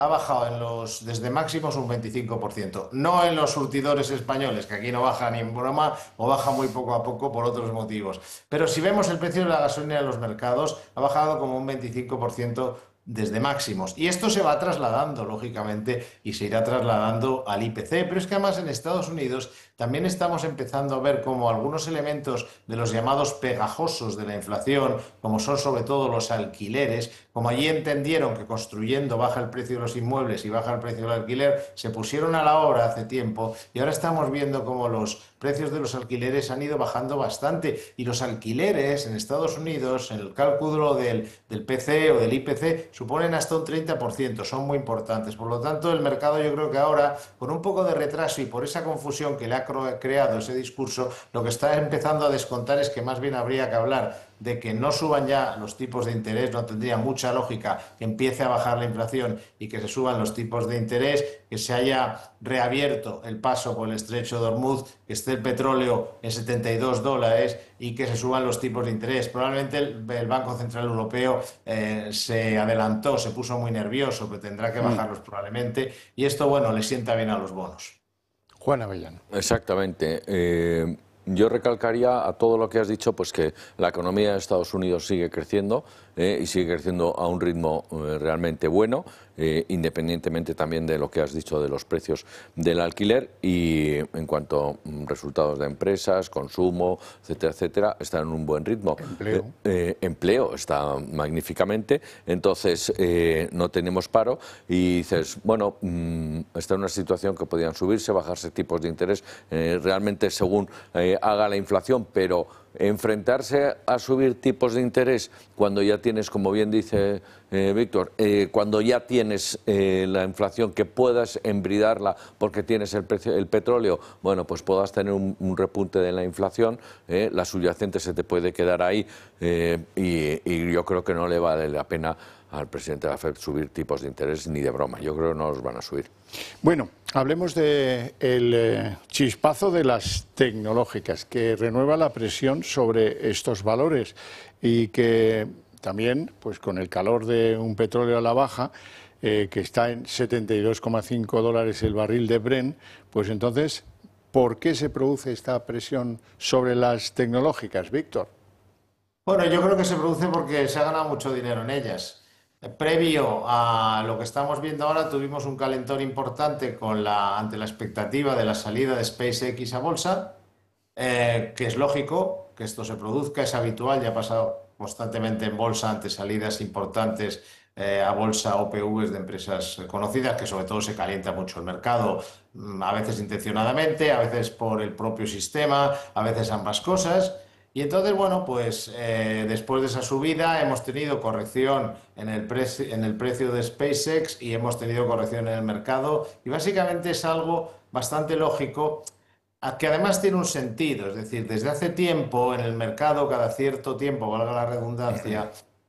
ha bajado desde máximos un 25%. No en los surtidores españoles, que aquí no baja ni en broma o baja muy poco a poco por otros motivos. Pero si vemos el precio de la gasolina en los mercados, ha bajado como un 25% desde máximos. Y esto se va trasladando, lógicamente, y se irá trasladando al IPC. Pero es que además en Estados Unidos también estamos empezando a ver como algunos elementos de los llamados pegajosos de la inflación, como son sobre todo los alquileres, como allí entendieron que construyendo baja el precio de los inmuebles y baja el precio del alquiler, se pusieron a la obra hace tiempo y ahora estamos viendo cómo los precios de los alquileres han ido bajando bastante y los alquileres en Estados Unidos, en el cálculo del PC o del IPC, suponen hasta un 30%, son muy importantes. Por lo tanto, el mercado yo creo que ahora, con un poco de retraso y por esa confusión que le ha creado ese discurso, lo que está empezando a descontar es que más bien habría que hablar de que no suban ya los tipos de interés, no tendría mucha lógica que empiece a bajar la inflación y que se suban los tipos de interés, que se haya reabierto el paso por el estrecho de Hormuz, que esté el petróleo en $72 y que se suban los tipos de interés. Probablemente el Banco Central Europeo se adelantó, se puso muy nervioso, que tendrá que bajarlos probablemente, y esto, bueno, le sienta bien a los bonos. Juan Avellano. Exactamente. Yo recalcaría a todo lo que has dicho, pues que la economía de Estados Unidos sigue creciendo y sigue creciendo a un ritmo realmente bueno, independientemente también de lo que has dicho de los precios del alquiler, y en cuanto a resultados de empresas, consumo, etcétera, etcétera, está en un buen ritmo. Empleo. Empleo está magníficamente, entonces no tenemos paro y dices, bueno, está en una situación que podían subirse, bajarse tipos de interés, realmente según haga la inflación, pero enfrentarse a subir tipos de interés cuando ya tienes, como bien dice Víctor, cuando ya tienes la inflación, que puedas embridarla porque tienes el petróleo, bueno, pues puedas tener un repunte de la inflación, la subyacente se te puede quedar ahí y yo creo que no le vale la pena al presidente de la FED subir tipos de interés ni de broma. Yo creo que no los van a subir. Bueno, hablemos del chispazo de las tecnológicas, que renueva la presión sobre estos valores y que también, pues con el calor de un petróleo a la baja, que está en $72,5 el barril de Brent, pues entonces, ¿por qué se produce esta presión sobre las tecnológicas, Víctor? Bueno, yo creo que se produce porque se ha ganado mucho dinero en ellas. Previo a lo que estamos viendo ahora, tuvimos un calentón importante ante la expectativa de la salida de SpaceX a bolsa, que es lógico que esto se produzca, es habitual, ya ha pasado constantemente en bolsa ante salidas importantes a bolsa OPVs de empresas conocidas, que sobre todo se calienta mucho el mercado, a veces intencionadamente, a veces por el propio sistema, a veces ambas cosas. Y entonces, bueno, pues después de esa subida hemos tenido corrección en el precio de SpaceX y hemos tenido corrección en el mercado. Y básicamente es algo bastante lógico, que además tiene un sentido. Es decir, desde hace tiempo en el mercado, cada cierto tiempo, valga la redundancia,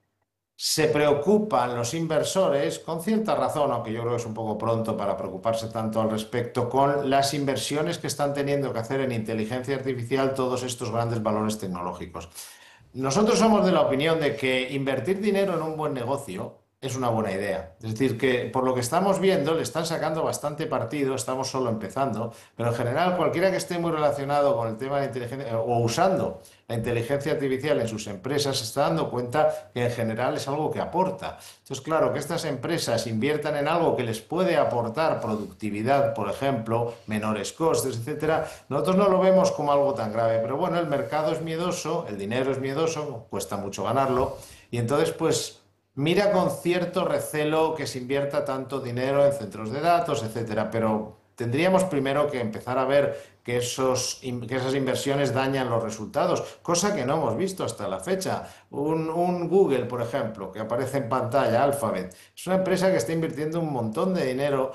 se preocupan los inversores, con cierta razón, aunque yo creo que es un poco pronto para preocuparse tanto al respecto, con las inversiones que están teniendo que hacer en inteligencia artificial todos estos grandes valores tecnológicos. Nosotros somos de la opinión de que invertir dinero en un buen negocio es una buena idea. Es decir, que por lo que estamos viendo le están sacando bastante partido, estamos solo empezando, pero en general cualquiera que esté muy relacionado con el tema de la inteligencia o usando la inteligencia artificial en sus empresas se está dando cuenta que en general es algo que aporta. Entonces, claro, que estas empresas inviertan en algo que les puede aportar productividad, por ejemplo, menores costes, etcétera, nosotros no lo vemos como algo tan grave. Pero bueno, el mercado es miedoso, el dinero es miedoso, cuesta mucho ganarlo, y entonces, pues, mira con cierto recelo que se invierta tanto dinero en centros de datos, etcétera, pero tendríamos primero que empezar a ver que esas inversiones dañan los resultados, cosa que no hemos visto hasta la fecha. Un Google, por ejemplo, que aparece en pantalla, Alphabet, es una empresa que está invirtiendo un montón de dinero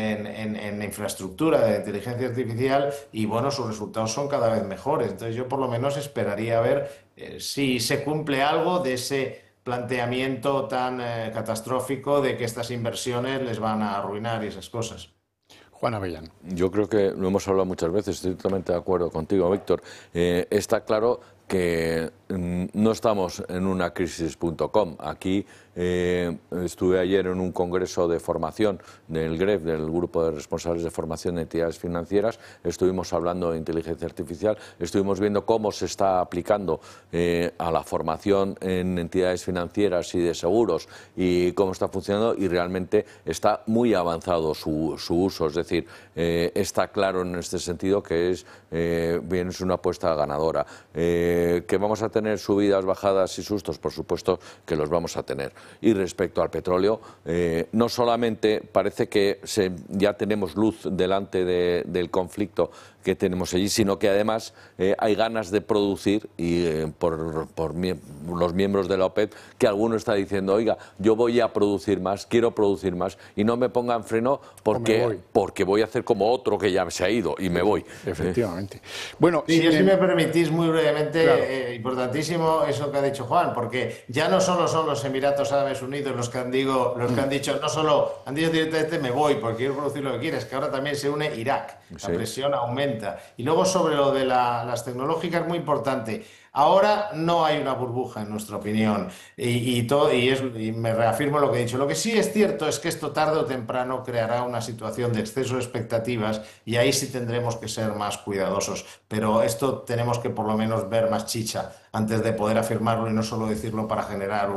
en infraestructura de inteligencia artificial y, bueno, sus resultados son cada vez mejores. Entonces yo por lo menos esperaría ver si se cumple algo de ese planteamiento tan catastrófico de que estas inversiones les van a arruinar y esas cosas. Juan Avellano. Yo creo que lo hemos hablado muchas veces, estoy totalmente de acuerdo contigo, Víctor. Está claro que no estamos en una crisis.com. Aquí estuve ayer en un congreso de formación del GREF, del Grupo de Responsables de Formación de Entidades Financieras. Estuvimos hablando de inteligencia artificial, estuvimos viendo cómo se está aplicando a la formación en entidades financieras y de seguros y cómo está funcionando, y realmente está muy avanzado su uso. Es decir, está claro en este sentido que es una apuesta ganadora. ¿Que vamos a tener subidas, bajadas y sustos? Por supuesto que los vamos a tener. Y respecto al petróleo, no solamente parece que ya tenemos luz delante del conflicto que tenemos allí, sino que además hay ganas de producir, y por los miembros de la OPEP, que alguno está diciendo, oiga, yo voy a producir más, quiero producir más, y no me pongan freno porque voy a hacer como otro que ya se ha ido y me voy. Efectivamente. Bueno, sí, yo, si me permitís muy brevemente, claro, importantísimo eso que ha dicho Juan, porque ya no solo son los Emiratos Árabes Unidos los que han dicho, no solo han dicho directamente me voy porque quiero producir lo que quieres, que ahora también se une Irak, la presión aumenta. Y luego sobre lo de las tecnológicas, muy importante. Ahora no hay una burbuja, en nuestra opinión, y me reafirmo lo que he dicho. Lo que sí es cierto es que esto tarde o temprano creará una situación de exceso de expectativas, y ahí sí tendremos que ser más cuidadosos. Pero esto tenemos que por lo menos ver más chicha antes de poder afirmarlo y no solo decirlo para generar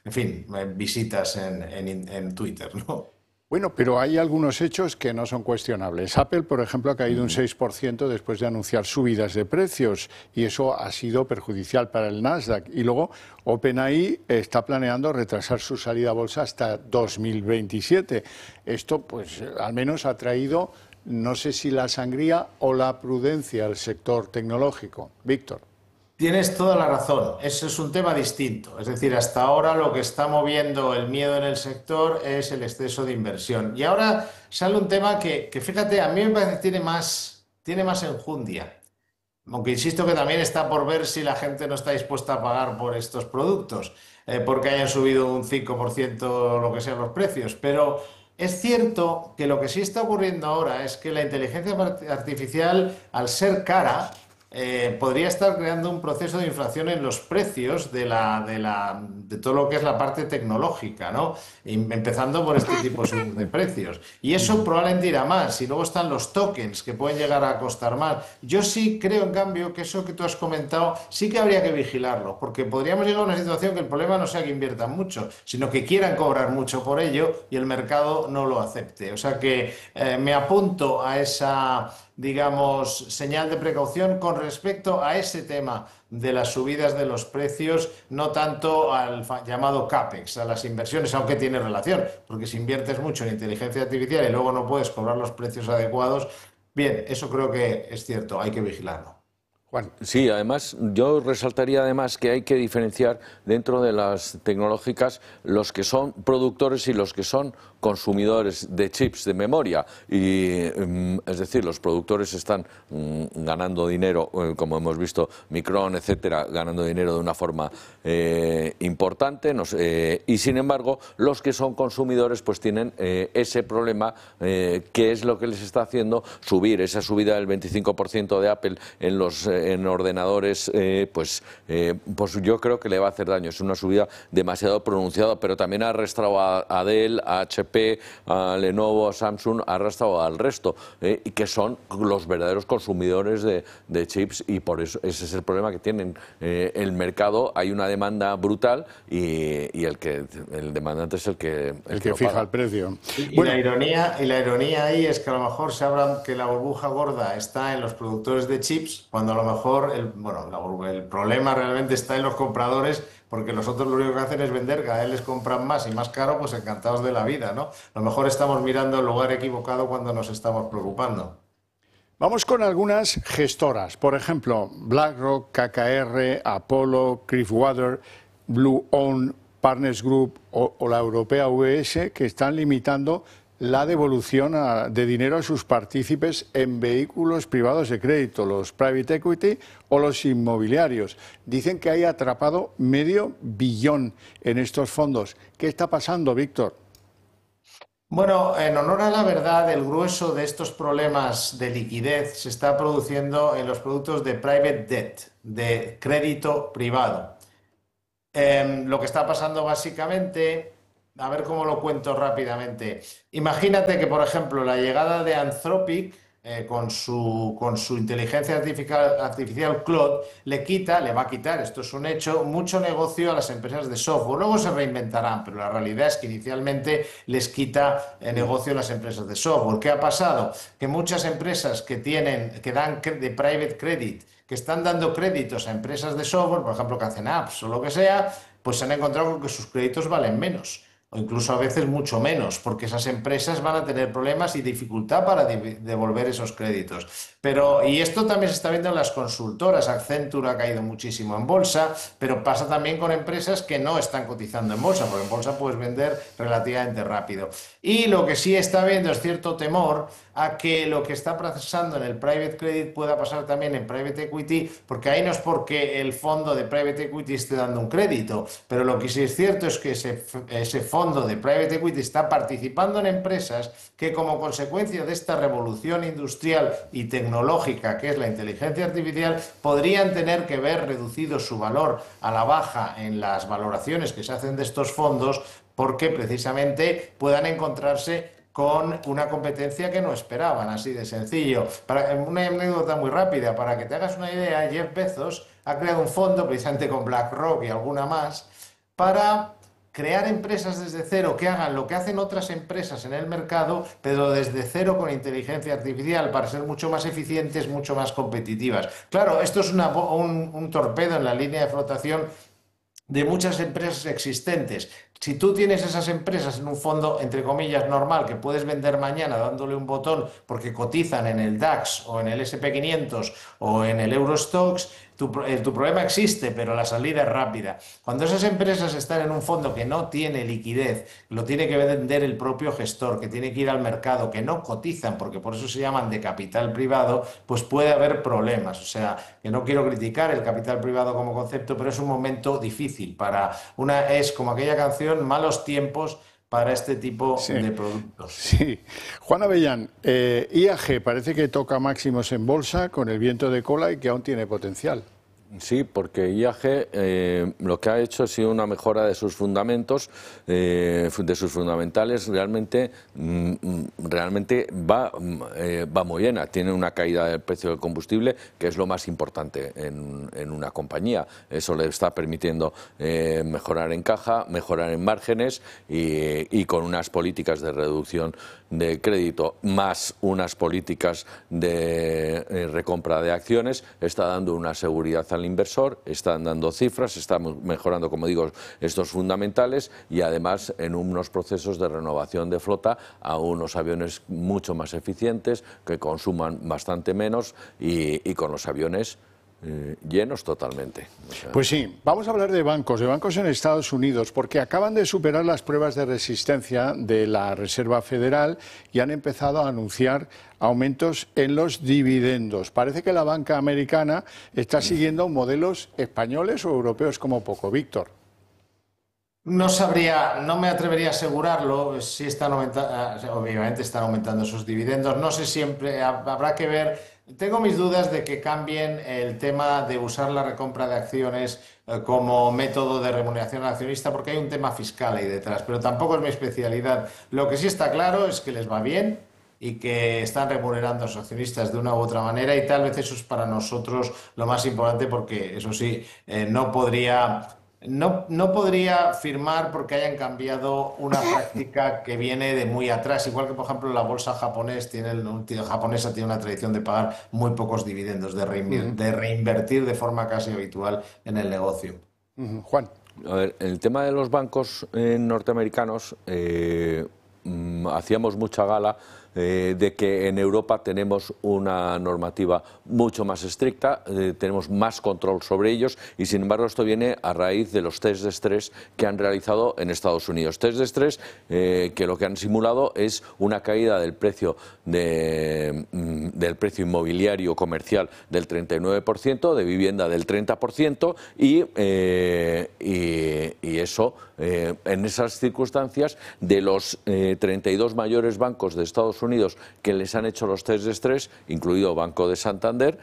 visitas en Twitter, ¿no? Bueno, pero hay algunos hechos que no son cuestionables. Apple, por ejemplo, ha caído un 6% después de anunciar subidas de precios, y eso ha sido perjudicial para el Nasdaq. Y luego OpenAI está planeando retrasar su salida a bolsa hasta 2027. Esto, pues, al menos ha traído, no sé si la sangría o la prudencia al sector tecnológico. Víctor. Tienes toda la razón, ese es un tema distinto. Es decir, hasta ahora lo que está moviendo el miedo en el sector es el exceso de inversión. Y ahora sale un tema que fíjate, a mí me parece que tiene más enjundia. Aunque insisto que también está por ver si la gente no está dispuesta a pagar por estos productos, porque hayan subido un 5% lo que sean los precios. Pero es cierto que lo que sí está ocurriendo ahora es que la inteligencia artificial, al ser cara, podría estar creando un proceso de inflación en los precios de todo lo que es la parte tecnológica, ¿no? Empezando por este tipo de precios. Y eso probablemente irá más. Y luego están los tokens, que pueden llegar a costar más. Yo sí creo, en cambio, que eso que tú has comentado sí que habría que vigilarlo, porque podríamos llegar a una situación que el problema no sea que inviertan mucho, sino que quieran cobrar mucho por ello y el mercado no lo acepte. O sea que me apunto a esa, digamos, señal de precaución con respecto a ese tema de las subidas de los precios, no tanto al llamado CAPEX, a las inversiones, aunque tiene relación, porque si inviertes mucho en inteligencia artificial y luego no puedes cobrar los precios adecuados, bien, eso creo que es cierto, hay que vigilarlo. Juan. Sí, además, yo resaltaría además que hay que diferenciar dentro de las tecnológicas los que son productores y los que son consumidores de chips de memoria. Y es decir, los productores están ganando dinero, como hemos visto, Micron, etcétera, ganando dinero de una forma importante, y sin embargo, los que son consumidores pues tienen ese problema, que es lo que les está haciendo subir, esa subida del 25% de Apple en ordenadores, pues yo creo que le va a hacer daño. Es una subida demasiado pronunciada, pero también ha arrastrado a Dell, a HP, a Lenovo, a Samsung, ha arrastrado al resto, y que son los verdaderos consumidores de chips, y por eso ese es el problema que tienen el mercado. Hay una demanda brutal y el demandante es el que fija paga el precio. Y la ironía ahí es que a lo mejor se habla que la burbuja gorda está en los productores de chips, cuando a lo mejor el problema realmente está en los compradores, porque los otros lo único que hacen es vender, cada vez les compran más y más caro, pues encantados de la vida, ¿no? A lo mejor estamos mirando el lugar equivocado cuando nos estamos preocupando. Vamos con algunas gestoras, por ejemplo, BlackRock, KKR, Apollo, Cliffwater, Blue Owl, Partners Group o la europea UBS, que están limitando la devolución de dinero a sus partícipes en vehículos privados de crédito, los private equity o los inmobiliarios. Dicen que hay atrapado $500 millones en estos fondos. ¿Qué está pasando, Víctor? Bueno, en honor a la verdad, el grueso de estos problemas de liquidez se está produciendo en los productos de private debt, de crédito privado. Lo que está pasando básicamente, a ver cómo lo cuento rápidamente. Imagínate que, por ejemplo, la llegada de Anthropic con su inteligencia artificial Claude le va a quitar, esto es un hecho, mucho negocio a las empresas de software. Luego se reinventarán, pero la realidad es que inicialmente les quita negocio a las empresas de software. ¿Qué ha pasado? Que muchas empresas que dan de private credit, que están dando créditos a empresas de software, por ejemplo, que hacen apps o lo que sea, pues se han encontrado con que sus créditos valen menos, o incluso a veces mucho menos, porque esas empresas van a tener problemas y dificultad para devolver esos créditos. Y esto también se está viendo en las consultoras. Accenture ha caído muchísimo en bolsa, pero pasa también con empresas que no están cotizando en bolsa, porque en bolsa puedes vender relativamente rápido. Y lo que sí está viendo es cierto temor a que lo que está pasando en el private credit pueda pasar también en private equity, porque ahí no es porque el fondo de private equity esté dando un crédito, pero lo que sí es cierto es que ese fondo de private equity está participando en empresas que, como consecuencia de esta revolución industrial y tecnológica que es la inteligencia artificial, podrían tener que ver reducido su valor a la baja en las valoraciones que se hacen de estos fondos, porque precisamente puedan encontrarse con una competencia que no esperaban, así de sencillo. Una anécdota muy rápida, para que te hagas una idea, Jeff Bezos ha creado un fondo, precisamente con BlackRock y alguna más, para crear empresas desde cero que hagan lo que hacen otras empresas en el mercado, pero desde cero con inteligencia artificial, para ser mucho más eficientes, mucho más competitivas. Claro, esto es un torpedo en la línea de flotación de muchas empresas existentes. Si tú tienes esas empresas en un fondo, entre comillas, normal, que puedes vender mañana dándole un botón porque cotizan en el DAX o en el SP 500 o en el Eurostoxx, tu problema existe, pero la salida es rápida. Cuando esas empresas están en un fondo que no tiene liquidez, lo tiene que vender el propio gestor, que tiene que ir al mercado, que no cotizan, porque por eso se llaman de capital privado, pues puede haber problemas. O sea, que no quiero criticar el capital privado como concepto, pero es un momento difícil es como aquella canción, malos tiempos para este tipo Sí, de productos. sí. Juan Avellán, IAG parece que toca máximos en bolsa con el viento de cola y que aún tiene potencial. Sí, porque IAG lo que ha hecho ha sido una mejora de sus fundamentos, de sus fundamentales. Realmente va muy bien. Tiene una caída del precio del combustible, que es lo más importante en una compañía. Eso le está permitiendo mejorar en caja, mejorar en márgenes y con unas políticas de reducción de crédito más unas políticas de recompra de acciones, está dando una seguridad al inversor, están dando cifras, está mejorando, como digo, estos fundamentales y además en unos procesos de renovación de flota a unos aviones mucho más eficientes, que consuman bastante menos y con los aviones llenos totalmente. O sea, Pues sí, vamos a hablar de bancos en Estados Unidos, porque acaban de superar las pruebas de resistencia de la Reserva Federal y han empezado a anunciar aumentos en los dividendos. Parece que la banca americana está siguiendo modelos españoles o europeos como poco. Víctor. No me atrevería a asegurarlo. Sí están obviamente están aumentando sus dividendos. No sé, siempre habrá que ver. Tengo mis dudas de que cambien el tema de usar la recompra de acciones como método de remuneración al accionista, porque hay un tema fiscal ahí detrás, pero tampoco es mi especialidad. Lo que sí está claro es que les va bien y que están remunerando a sus accionistas de una u otra manera, y tal vez eso es para nosotros lo más importante, porque eso sí, no podría firmar porque hayan cambiado una práctica que viene de muy atrás, igual que, por ejemplo, la bolsa japonesa tiene una tradición de pagar muy pocos dividendos, de reinvertir de forma casi habitual en el negocio. Juan. A ver, el tema de los bancos norteamericanos, hacíamos mucha gala de que en Europa tenemos una normativa mucho más estricta, tenemos más control sobre ellos, y sin embargo esto viene a raíz de los test de estrés que han realizado en Estados Unidos. Test de estrés que lo que han simulado es una caída del precio del precio inmobiliario comercial del 39%, de vivienda del 30%, y eso, en esas circunstancias, de los 32 mayores bancos de Estados Unidos que les han hecho los test de estrés, incluido Banco de Santander,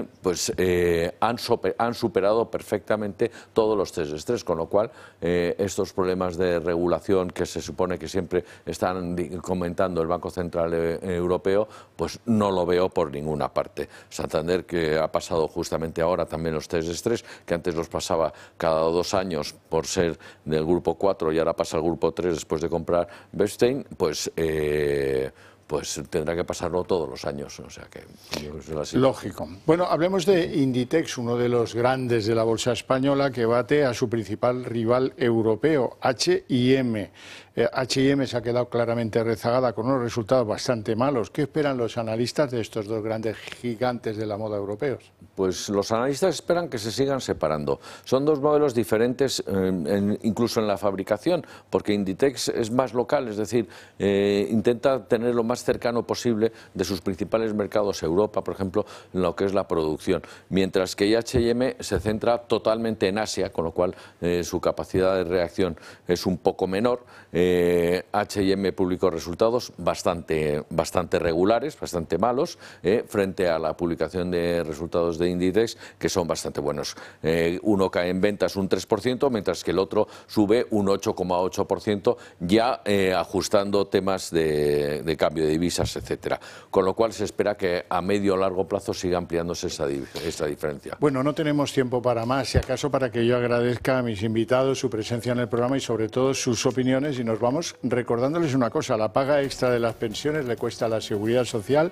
han superado perfectamente todos los test de estrés, con lo cual estos problemas de regulación que se supone que siempre están comentando el Banco Central Europeo, pues no lo veo por ninguna parte. Santander, que ha pasado justamente ahora también los test de estrés, que antes los pasaba cada 2 años por ser del grupo 4 y ahora pasa al grupo 3 después de comprar Bernstein, pues tendrá que pasarlo todos los años. O sea que lógico. Bueno, hablemos de Inditex, uno de los grandes de la bolsa española que bate a su principal rival europeo, H&M. H&M se ha quedado claramente rezagada con unos resultados bastante malos. ¿Qué esperan los analistas de estos dos grandes gigantes de la moda europeos? Pues los analistas esperan que se sigan separando. Son dos modelos diferentes, incluso en la fabricación, porque Inditex es más local, es decir, intenta tener lo más cercano posible de sus principales mercados, Europa, por ejemplo, en lo que es la producción, mientras que H&M se centra totalmente en Asia, con lo cual su capacidad de reacción es un poco menor. H&M publicó resultados bastante regulares, bastante malos, frente a la publicación de resultados de Inditex, que son bastante buenos. Uno cae en ventas un 3%, mientras que el otro sube un 8,8%, ya ajustando temas de cambio de divisas, etcétera. Con lo cual se espera que a medio o largo plazo siga ampliándose esa diferencia. Bueno, no tenemos tiempo para más, si acaso para que yo agradezca a mis invitados su presencia en el programa y sobre todo sus opiniones, y nos vamos recordándoles una cosa: la paga extra de las pensiones le cuesta a la Seguridad Social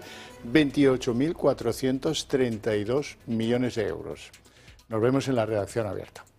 28.432 millones de euros. Nos vemos en la redacción abierta.